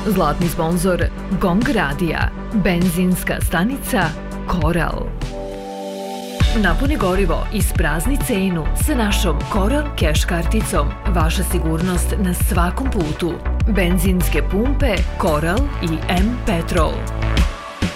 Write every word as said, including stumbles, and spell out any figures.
Zlatni sponzor Gong Radija, benzinska stanica Koral. Napuni gorivo, isprazni cenu sa našom Koral Cash karticom. Vaša sigurnost na svakom putu. Benzinske pumpe Koral i M Petrol.